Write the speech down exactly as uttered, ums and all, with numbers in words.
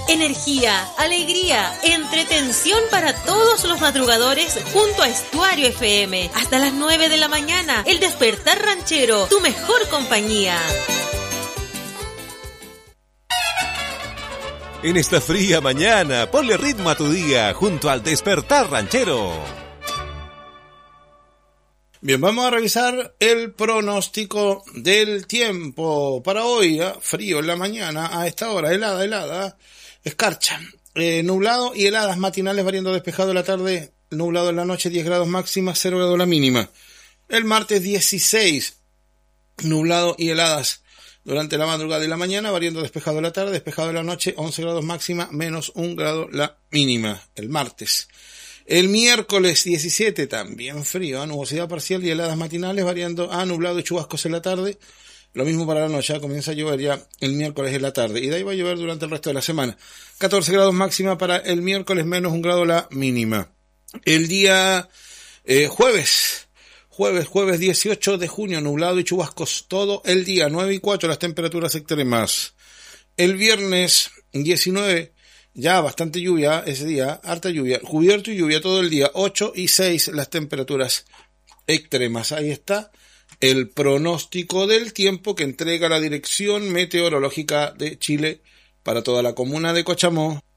Energía, alegría, entretención para todos los madrugadores junto a Estuario F M. Hasta las nueve de la mañana, El Despertar Ranchero, tu mejor compañía. En esta fría mañana, ponle ritmo a tu día junto al Despertar Ranchero. Bien, vamos a revisar el pronóstico del tiempo para hoy. ¿eh? Frío en la mañana, a esta hora, helada, helada, escarcha, eh, nublado y heladas matinales variando despejado en la tarde, nublado en la noche, diez grados máxima, cero grados la mínima. El martes dieciséis, nublado y heladas durante la madrugada y la mañana, variando despejado en la tarde, despejado en la noche, once grados máxima, menos un grado la mínima, el martes. El miércoles diecisiete, también frío, ¿eh? Nubosidad parcial y heladas matinales, variando a nublado y chubascos en la tarde. Lo mismo para la noche, ¿eh? Comienza a llover ya el miércoles en la tarde, y de ahí va a llover durante el resto de la semana. catorce grados máxima para el miércoles, menos un grado la mínima. El día eh, jueves... Jueves, jueves dieciocho de junio, nublado y chubascos todo el día, nueve y cuatro las temperaturas extremas. El viernes diecinueve, ya bastante lluvia ese día, harta lluvia, cubierto y lluvia todo el día, ocho y seis las temperaturas extremas. Ahí está el pronóstico del tiempo que entrega la Dirección Meteorológica de Chile para toda la comuna de Cochamó